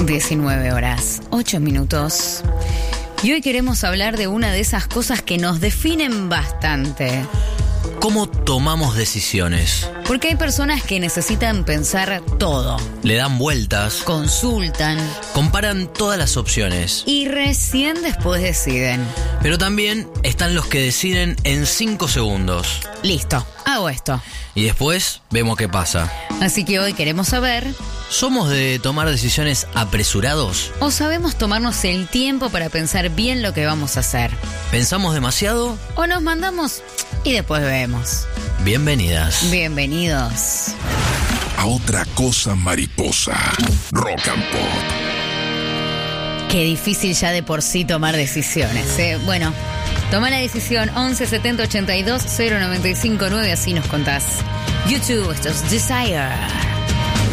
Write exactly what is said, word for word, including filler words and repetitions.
diecinueve horas, ocho minutos. Y hoy queremos hablar de una de esas cosas que nos definen bastante. ¿Cómo tomamos decisiones? Porque hay personas que necesitan pensar todo. Le dan vueltas, Consultan comparan todas las opciones. y recién después deciden. Pero también están los que deciden en cinco segundos. Listo, hago esto. Y después vemos qué pasa. Así que hoy queremos saber, ¿Somos de tomar decisiones apresurados? ¿o sabemos tomarnos el tiempo para pensar bien lo que vamos a hacer? ¿Pensamos demasiado? ¿O nos mandamos y después vemos? Bienvenidas. Bienvenidos. A otra cosa mariposa. Rock and Pop. Qué difícil ya de por sí tomar decisiones, ¿eh? Bueno, toma la decisión. Once setenta ochenta y dos cero noventa y cinco nueve, así nos contás. YouTube, esto es Desire.